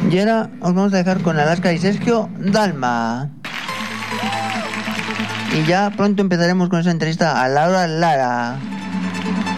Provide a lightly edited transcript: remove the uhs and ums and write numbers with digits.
Y ahora os vamos a dejar con Alaska y Sergio Dalma. Y ya pronto empezaremos con esa entrevista a Laura Lara.